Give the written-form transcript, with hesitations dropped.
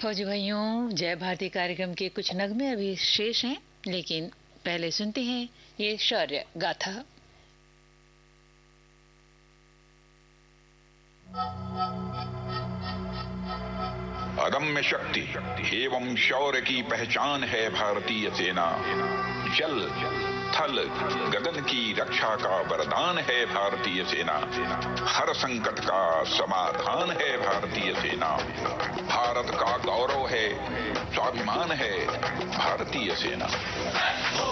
फौजी भाइयों, जय भारती कार्यक्रम के कुछ नगमे अभी शेष हैं, लेकिन पहले सुनते हैं ये शौर्य गाथा। अदम्य शक्ति एवं शौर्य की पहचान है भारतीय सेना। जल थल गगन की रक्षा का वरदान है भारतीय सेना। हर संकट का समाधान है भारतीय सेना। भारत का गौरव है, स्वाभिमान है भारतीय सेना।